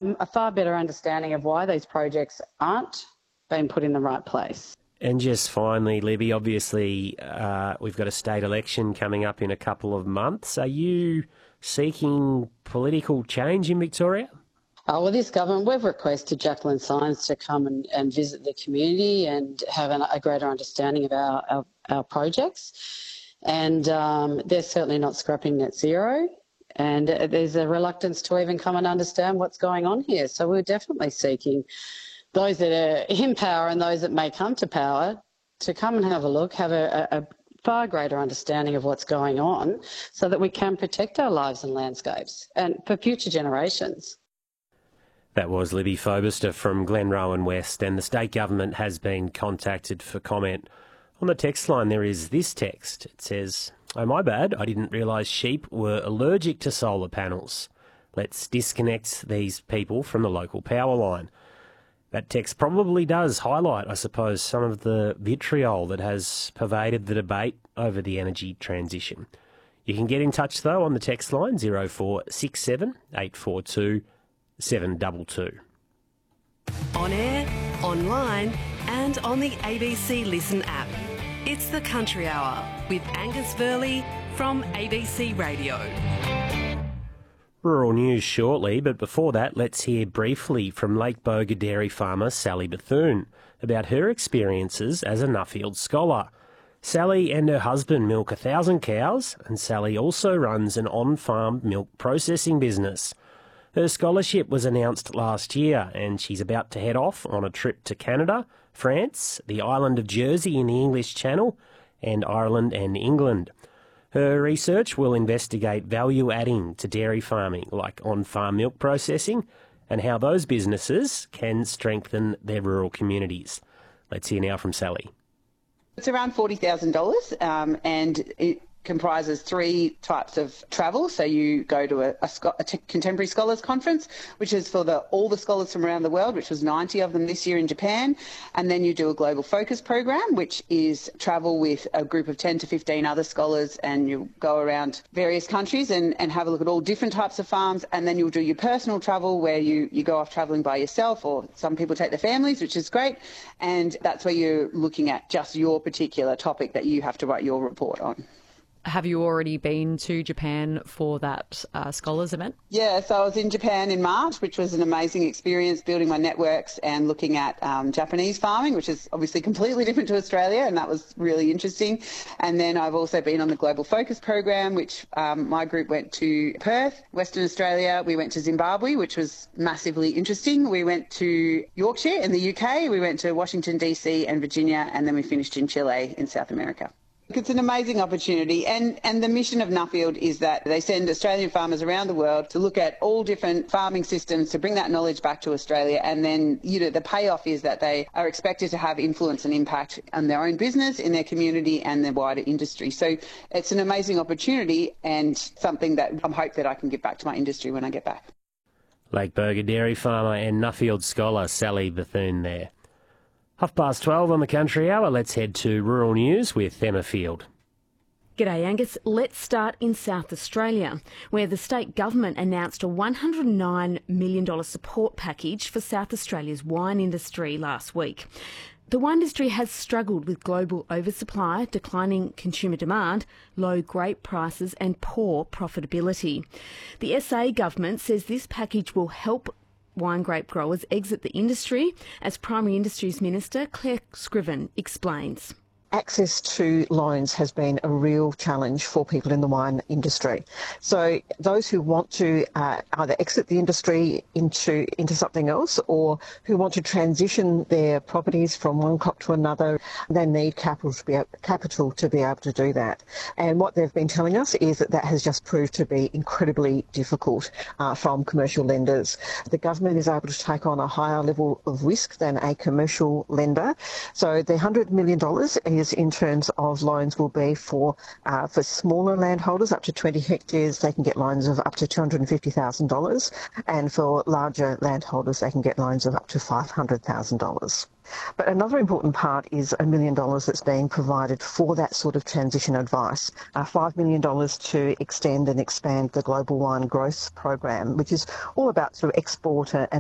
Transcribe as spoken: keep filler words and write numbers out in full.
a far better understanding of why these projects aren't being put in the right place. And just finally, Libby, obviously uh, we've got a state election coming up in a couple of months. Are you seeking political change in Victoria? Oh, well, this government, we've requested Jacqueline Sines to come and, and visit the community and have an, a greater understanding of our, our, our projects. And um, they're certainly not scrapping net zero. And there's a reluctance to even come and understand what's going on here. So we're definitely seeking those that are in power and those that may come to power to come and have a look, have a, a far greater understanding of what's going on so that we can protect our lives and landscapes and for future generations. That was Libby Fobister from Glenrowan West, and the state government has been contacted for comment. On the text line there is this text. It says, "Oh, my bad, I didn't realise sheep were allergic to solar panels. Let's disconnect these people from the local power line." That text probably does highlight, I suppose, some of the vitriol that has pervaded the debate over the energy transition. You can get in touch, though, on the text line zero four six seven eight four two seven two two. On air, online and on the A B C Listen app. It's the Country Hour with Angus Burley from A B C Radio. Rural news shortly, but before that, let's hear briefly from Lake Boga dairy farmer Sally Bethune about her experiences as a Nuffield scholar. Sally and her husband milk a thousand cows, and Sally also runs an on-farm milk processing business. Her scholarship was announced last year, and she's about to head off on a trip to Canada, France, the island of Jersey in the English Channel, and Ireland and England. Her research will investigate value adding to dairy farming, like on-farm milk processing, and how those businesses can strengthen their rural communities. Let's hear now from Sally. It's around forty thousand dollars um, and it comprises three types of travel. So you go to a, a, a contemporary scholars conference, which is for the, all the scholars from around the world, which was ninety of them this year in Japan. And then you do a global focus program, which is travel with a group of ten to fifteen other scholars, and you go around various countries and, and have a look at all different types of farms. And then you'll do your personal travel where you, you go off travelling by yourself, or some people take their families, which is great. And that's where you're looking at just your particular topic that you have to write your report on. Have you already been to Japan for that uh, scholars event? Yeah, so I was in Japan in March, which was an amazing experience, building my networks and looking at um, Japanese farming, which is obviously completely different to Australia, and that was really interesting. And then I've also been on the Global Focus program, which um, my group went to Perth, Western Australia. We went to Zimbabwe, which was massively interesting. We went to Yorkshire in the U K. We went to Washington, D C and Virginia, and then we finished in Chile in South America. It's an amazing opportunity, and, and the mission of Nuffield is that they send Australian farmers around the world to look at all different farming systems, to bring that knowledge back to Australia, and then, you know, the payoff is that they are expected to have influence and impact on their own business, in their community and their wider industry. So it's an amazing opportunity and something that I hope that I can give back to my industry when I get back. Lake Boga dairy farmer and Nuffield scholar Sally Bethune there. Half past twelve on the Country Hour. Let's head to rural news with Emma Field. G'day Angus. Let's start in South Australia, where the state government announced a one hundred nine million dollars support package for South Australia's wine industry last week. The wine industry has struggled with global oversupply, declining consumer demand, low grape prices and poor profitability. The S A government says this package will help wine grape growers exit the industry, as Primary Industries Minister Claire Scriven explains. Access to loans has been a real challenge for people in the wine industry. So those who want to uh, either exit the industry into into something else, or who want to transition their properties from one crop to another, they need capital to be able, capital to be able to do that. And what they've been telling us is that that has just proved to be incredibly difficult uh, from commercial lenders. The government is able to take on a higher level of risk than a commercial lender. So the one hundred million dollars is in terms of loans will be for uh, for smaller landholders up to twenty hectares. They can get loans of up to two hundred fifty thousand dollars, and for larger landholders they can get loans of up to five hundred thousand dollars. But another important part is a million dollars that's being provided for that sort of transition advice. Uh, five million dollars to extend and expand the Global Wine Growth Program, which is all about sort of export and